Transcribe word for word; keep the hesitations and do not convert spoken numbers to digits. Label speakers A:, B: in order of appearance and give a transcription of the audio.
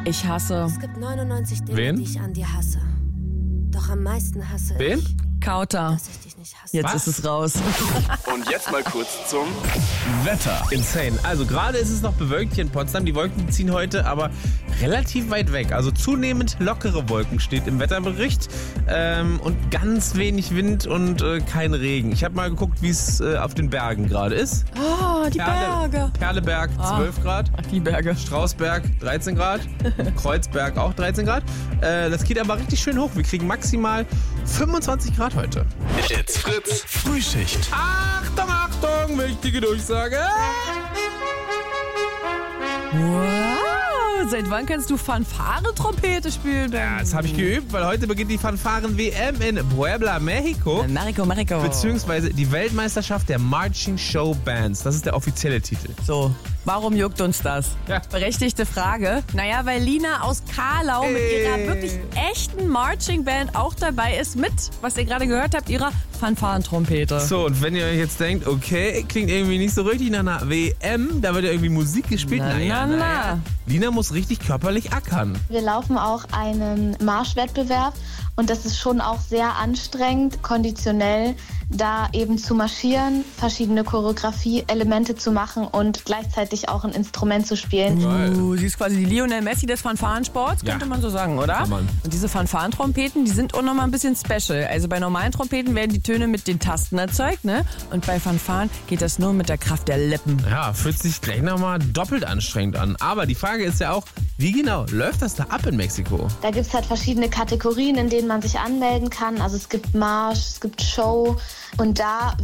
A: Ich hasse.
B: Es gibt neunundneunzig Dinge,
C: Wen?
B: die ich an dir hasse. Doch am meisten hasse
C: Wen?
B: ich,
A: Kauter.
B: dass ich dich nicht hasse.
A: Jetzt
C: Was?
A: ist es raus.
D: Und jetzt mal kurz zum
C: Wetter. Insane. Also gerade ist es noch bewölkt hier in Potsdam. Die Wolken ziehen heute aber relativ weit weg. Also zunehmend lockere Wolken steht im Wetterbericht. Ähm, und ganz wenig Wind und äh, kein Regen. Ich habe mal geguckt, wie es äh, auf den Bergen gerade ist.
A: Oh, die
C: Perle,
A: Berge.
C: Perleberg zwölf Grad.
A: Ach, die Berge.
C: Strausberg dreizehn Grad, Kreuzberg auch dreizehn Grad. Äh, das geht aber richtig schön hoch. Wir kriegen maximal fünfundzwanzig Grad heute.
D: It's Fritz Frühschicht.
C: Achtung, Achtung, wichtige Durchsage.
A: Wow, seit wann kannst du Fanfare-Trompete spielen?
C: Ja, das habe ich geübt, weil heute beginnt die Fanfaren-W M in Puebla, Mexiko.
A: Mexiko, Mexiko.
C: Beziehungsweise die Weltmeisterschaft der Marching Show Bands. Das ist der offizielle Titel.
A: So, warum juckt uns das?
C: Ja.
A: Berechtigte Frage. Naja, weil Lina aus Karlau mit
C: Ey.
A: ihrer wirklich echten Marching Band auch dabei ist mit, was ihr gerade gehört habt, ihrer Fanfarentrompete.
C: So, und wenn ihr euch jetzt denkt, okay, klingt irgendwie nicht so richtig nach einer W M, da wird ja irgendwie Musik gespielt.
A: Na,
C: Naja,
A: na,
C: naja.
A: na.
C: Lina muss richtig körperlich ackern.
E: Wir laufen auch einen Marschwettbewerb und das ist schon auch sehr anstrengend, konditionell da eben zu marschieren, verschiedene Choreografie-Elemente zu machen und gleichzeitig auch ein Instrument zu spielen.
A: Uh, sie ist quasi die Lionel Messi des Fanfarensports, könnte
C: Ja.
A: man so sagen, oder?
C: Kann man.
A: Und diese Fanfarentrompeten, die sind auch nochmal ein bisschen special. Also bei normalen Trompeten werden die Töne mit den Tasten erzeugt, ne? Und bei Fanfaren geht das nur mit der Kraft der Lippen.
C: Ja, fühlt sich gleich nochmal doppelt anstrengend an. Aber die Frage ist ja auch, wie genau läuft das da ab in Mexiko?
E: Da gibt es halt verschiedene Kategorien, in denen man sich anmelden kann. Also es gibt Marsch, es gibt Show und da